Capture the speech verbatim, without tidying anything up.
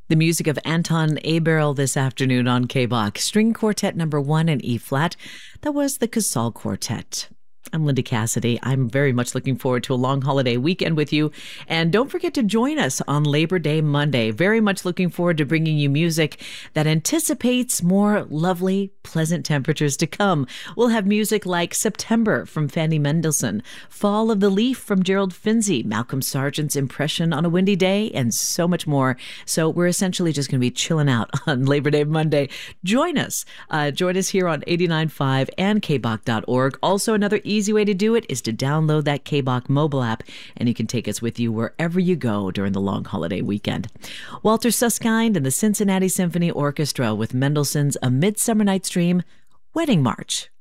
The music of Anton Aberl this afternoon on K-Bach. String Quartet number one in E-flat. That was the Casal Quartet. I'm Linda Cassidy. I'm very much looking forward to a long holiday weekend with you. And don't forget to join us on Labor Day Monday. Very much looking forward to bringing you music that anticipates more lovely, pleasant temperatures to come. We'll have music like September from Fanny Mendelssohn, Fall of the Leaf from Gerald Finzi, Malcolm Sargent's Impression on a Windy Day, and so much more. So we're essentially just going to be chilling out on Labor Day Monday. Join us. Uh, join us here on eighty-nine point five and k bach dot org. Also, another easy way to do it is to download that K-Bach mobile app, and you can take us with you wherever you go during the long holiday weekend. Walter Susskind and the Cincinnati Symphony Orchestra with Mendelssohn's A Midsummer Night's Dream Wedding March.